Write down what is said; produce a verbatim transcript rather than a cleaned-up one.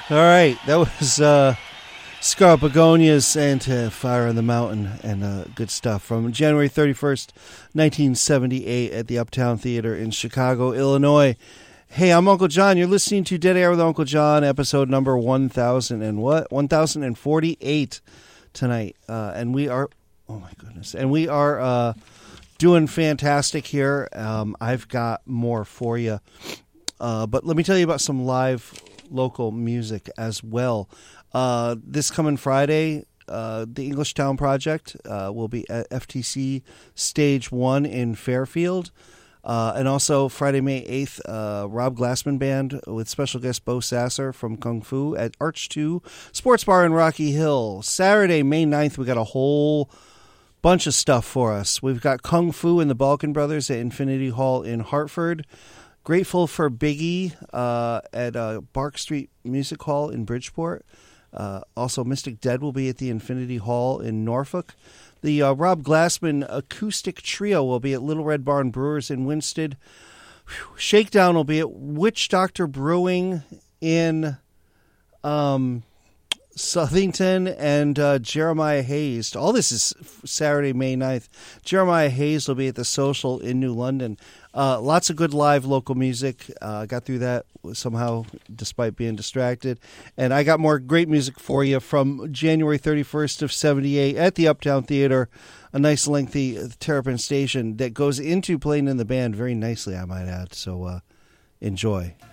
All right, that was uh, Scarlet Begonias and uh, Fire on the Mountain and uh, good stuff from January thirty-first, nineteen seventy-eight at the Uptown Theater in Chicago, Illinois. Hey, I'm Uncle John. You're listening to Dead Air with Uncle John, episode number one thousand and what? one thousand forty-eight tonight. Uh, and we are, oh my goodness, and we are uh, doing fantastic here. Um, I've got more for you. Uh, but let me tell you about some live local music as well. Uh, this coming Friday, uh, the English Town Project uh, will be at F T C Stage one in Fairfield. Uh, and also Friday, May eighth, uh, Rob Glassman Band with special guest Bo Sasser from Kung Fu at Arch two Sports Bar in Rocky Hill. Saturday, May ninth, we got a whole bunch of stuff for us. We've got Kung Fu and the Balkan Brothers at Infinity Hall in Hartford. Grateful for Biggie uh, at uh, Bark Street Music Hall in Bridgeport. Uh, also, Mystic Dead will be at the Infinity Hall in Norfolk. The uh, Rob Glassman Acoustic Trio will be at Little Red Barn Brewers in Winsted. Whew. Shakedown will be at Witch Doctor Brewing in um, Southington, and uh, Jeremiah Hayes. All this is Saturday, May ninth. Jeremiah Hayes will be at the Social in New London. Uh, lots of good live local music. Uh, got through that somehow despite being distracted. And I got more great music for you from January thirty-first of seventy-eight at the Uptown Theater. A nice lengthy Terrapin Station that goes into playing in the band very nicely, I might add. So uh, enjoy.